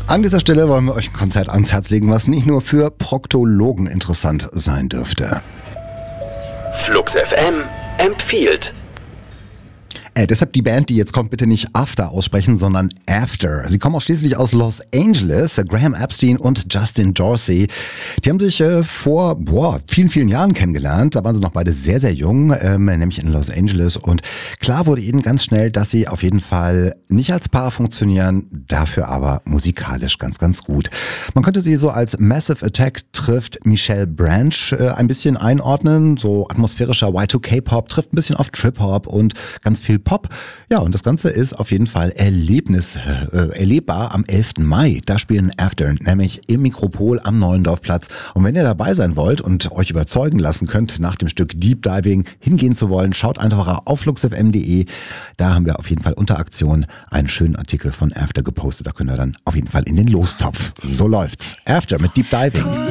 An dieser Stelle wollen wir euch ein Konzert ans Herz legen, was nicht nur für Proktologen interessant sein dürfte. Flux FM empfiehlt. Deshalb die Band, die jetzt kommt, bitte nicht After aussprechen, sondern After. Sie kommen auch schließlich aus Los Angeles. Graham Epstein und Justin Dorsey. Die haben sich vor vielen, vielen Jahren kennengelernt. Da waren sie noch beide sehr, sehr jung, nämlich in Los Angeles. Und klar wurde ihnen ganz schnell, dass sie auf jeden Fall nicht als Paar funktionieren, dafür aber musikalisch ganz, ganz gut. Man könnte sie so als Massive Attack trifft Michelle Branch ein bisschen einordnen. So atmosphärischer Y2K-Pop trifft ein bisschen auf Trip-Hop und ganz viel Pop. Ja, und das Ganze ist auf jeden Fall erlebbar am 11. Mai. Da spielen After, nämlich im Mikropol am Neulendorfplatz. Und wenn ihr dabei sein wollt und euch überzeugen lassen könnt, nach dem Stück Deep Diving hingehen zu wollen, schaut einfach auf fluxfm.de. Da haben wir auf jeden Fall unter Aktion einen schönen Artikel von After gepostet. Da könnt ihr dann auf jeden Fall in den Lostopf. So läuft's. After mit Deep Diving.